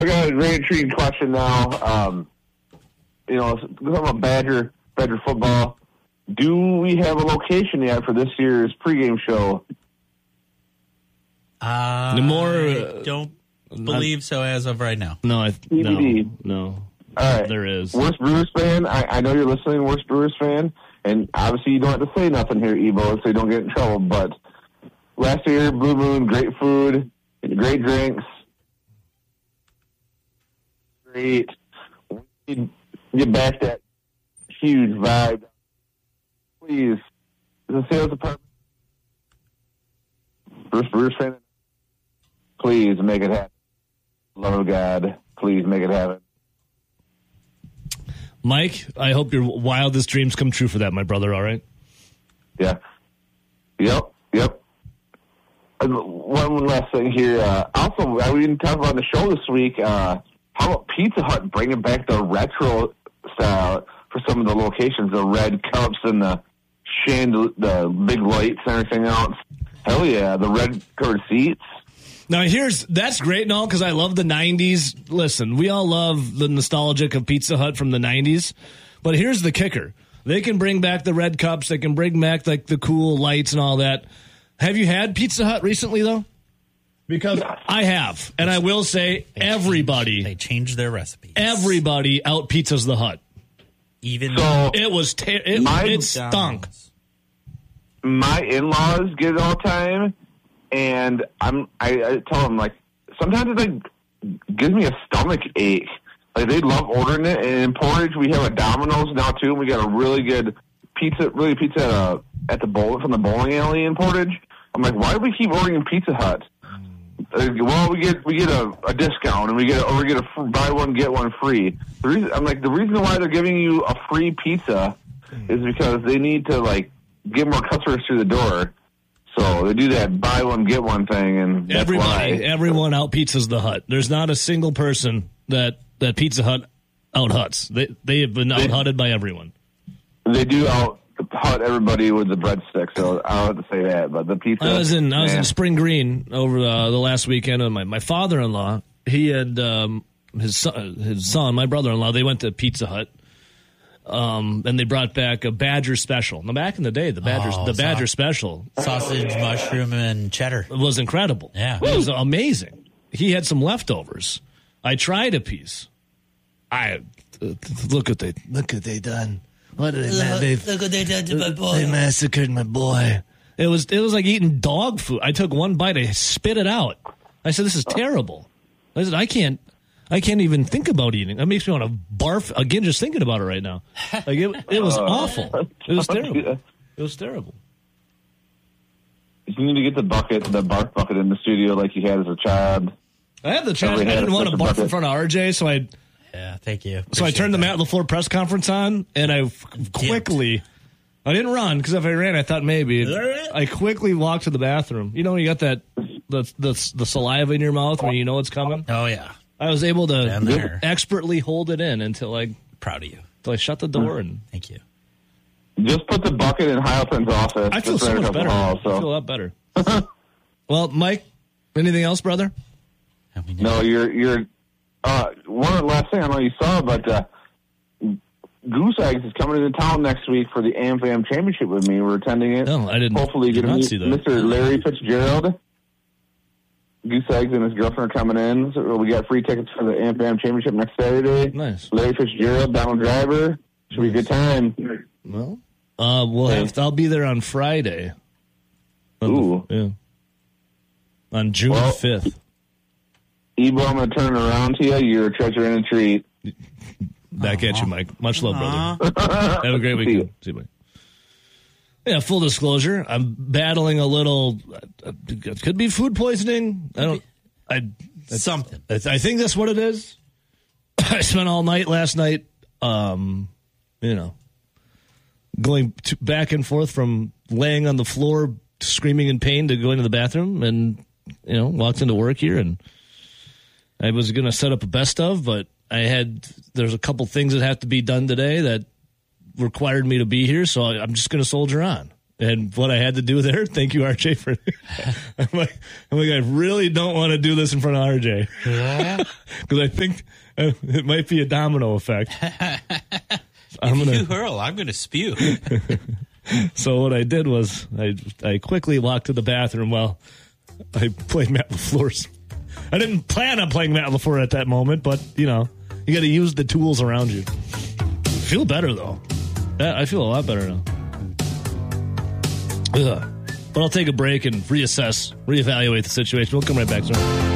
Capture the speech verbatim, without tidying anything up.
I got a very intriguing question now. Um, you know, talking about Badger, Badger football. Do we have a location yet for this year's pregame show? Uh, The more, I uh, don't believe so as of right now. No, I T B D. no, no. All right. There is. Worst Brewers fan, I, I know you're listening, worst Brewers fan, and obviously you don't have to say nothing here, Evo, so you don't get in trouble, but last year, Blue Moon, great food, great drinks, great. We get back that huge vibe. Please, the sales department, worst Brewers fan, please make it happen. Love of God, please make it happen. Mike, I hope your wildest dreams come true for that, my brother, all right? Yeah. Yep, yep. And one last thing here. Uh, also, we didn't talk about the show this week. Uh, how about Pizza Hut bringing back the retro style for some of the locations, the red cups and the chandelier, the big lights and everything else? Hell yeah, the red covered seats. Now, here's that's great and all because I love the nineties. Listen, we all love the nostalgic of Pizza Hut from the nineties. But here's the kicker. They can bring back the red cups. They can bring back like the cool lights and all that. Have you had Pizza Hut recently, though? Because I have. And I will say They everybody, changed, they changed their recipes. everybody out pizzas the Hut. Even So, It was, ter- it, My- it stunk. my in-laws get it all the time, and I'm I, I tell them like sometimes it like gives me a stomach ache. Like they love ordering it, and in Portage we have a Domino's now too, and we got a really good pizza, really pizza at, uh, at the bowl from the bowling alley in Portage. I'm like, why do we keep ordering Pizza Hut? Uh, well, we get we get a, a discount, and we get or we get a fr- buy one get one free. The reason I'm like the reason why they're giving you a free pizza is because they need to like get more customers through the door. So they do that buy one get one thing, and that's Everybody, why. everyone out pizzas the Hut. There's not a single person that, that Pizza Hut out huts. They they have been out hutted by everyone. They do out hut everybody with the breadstick. So I don't have to say that, but the pizza. I was in I was man. in Spring Green over uh, the last weekend, and my, my father in law he had um, his son, his son, my brother in law. They went to Pizza Hut, um, and they brought back a Badger special. Now back in the day, the Badger Oh, the Badger so- special sausage, mushroom, and cheddar. was incredible. Yeah. It was amazing. He had some leftovers. I tried a piece. I uh, look what they look what they done. What did they man? They Look what they did to my boy. They massacred my boy. It was it was like eating dog food. I took one bite, I spit it out. I said, "This is terrible." I said, "I can't, I can't even think about eating. That makes me want to barf again just thinking about it right now." Like it, it was awful. It was terrible. It was terrible. You need to get the bucket, the barf bucket in the studio like you had as a child. I had the chance. I Somebody had didn't a want to special barf in bucket. front of R J, so I Yeah, thank you. so I Appreciate turned the that. Matt LaFleur press conference on, and I f- quickly. I didn't run because if I ran, I thought maybe. I quickly walked to the bathroom. You know, when you got that the the the saliva in your mouth when you know it's coming. Oh yeah, I was able Down to there. expertly hold it in until I proud of you. until I shut the door and. Thank you. Just put the bucket in Heilprin's office. I feel Just so right much across the better. hall, I feel a so. lot better. Well, Mike, anything else, brother? And we know- No, you're you're. Uh, one last thing I know you saw, but uh, Goose Eggs is coming into town next week for the A M F A M Championship with me. We're attending it. No, I didn't. Hopefully, did going to not meet see that. Mister Larry Fitzgerald. Goose Eggs and his girlfriend are coming in. So we got free tickets for the A M F A M Championship next Saturday. Nice. Larry Fitzgerald, Donald Driver. Should be a good time. Well, uh, we'll have. To, I'll be there on Friday. Ooh. Yeah. On June Well, fifth. Ebo, I'm going to turn it around to you. You're a treasure and a treat. Back at you, Mike. Much love, brother. Have a great See weekend. you. See you, Mike. Yeah, full disclosure, I'm battling a little. Uh, it could be food poisoning. I don't. I. Something. I, I think that's what it is. I spent all night last night. Um, you know, going to, back and forth from laying on the floor, screaming in pain, to going to the bathroom, and you know, walked into work here, and I was going to set up a best of, but I had there's a couple things that have to be done today that required me to be here, so I, I'm just going to soldier on. And what I had to do there, thank you, R J, for I'm like, I'm like, I really don't want to do this in front of R J. Yeah. Because I think uh, it might be a domino effect. I'm if gonna, you hurl, I'm going to spew. So what I did was I I quickly walked to the bathroom while I played Matt LaFleur's. I didn't plan on playing Matt LaFleur at that moment, but, you know, you got to use the tools around you. I feel better, though. I feel a lot better now. Ugh. But I'll take a break and reassess, reevaluate the situation. We'll come right back soon.